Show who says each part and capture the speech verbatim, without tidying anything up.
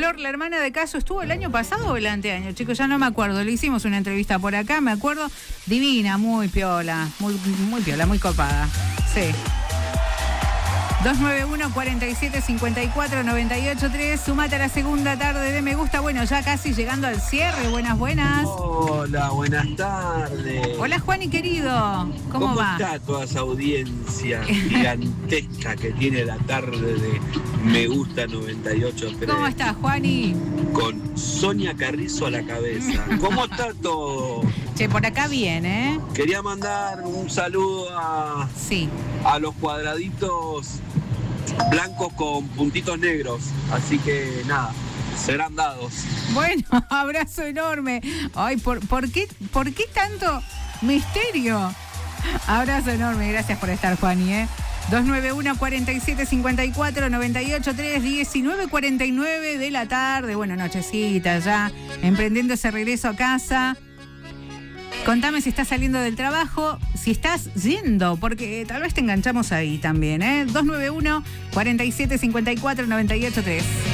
Speaker 1: Flor, la hermana de Caso, ¿estuvo el año pasado o el anteaño? Chicos, ya no me acuerdo. Le hicimos una entrevista por acá, me acuerdo. Divina, muy piola, muy, muy piola, muy copada. Sí. dos nueve uno, cuatro siete, cinco cuatro, nueve ocho tres. Sumate a la segunda tarde de Me Gusta. Bueno, ya casi llegando al cierre. Buenas, buenas.
Speaker 2: Hola, buenas tardes.
Speaker 1: Hola, Juani, querido. ¿Cómo,
Speaker 2: ¿Cómo
Speaker 1: va?
Speaker 2: está toda esa audiencia gigantesca que tiene la tarde de Me Gusta noventa y ocho tres?
Speaker 1: ¿Cómo estás, Juani?
Speaker 2: Con Sonia Carrizo a la cabeza. ¿Cómo está todo?
Speaker 1: Che, por acá bien, ¿eh?
Speaker 2: Quería mandar un saludo a,
Speaker 1: Sí.
Speaker 2: a los cuadraditos blancos con puntitos negros. Así que nada, serán dados.
Speaker 1: Bueno, abrazo enorme. Ay, ¿por, por, qué, ¿por qué tanto misterio? Abrazo enorme, gracias por estar, Juani, ¿eh? dos nueve uno, cuatro siete, cinco cuatro, nueve ocho tres, diecinueve cuarenta y nueve de la tarde. Bueno, nochecita ya, emprendiendo ese regreso a casa. Contame si estás saliendo del trabajo, si estás yendo, porque tal vez te enganchamos ahí también, ¿eh? dos nueve uno, cuatro siete, cinco cuatro, nueve ocho tres.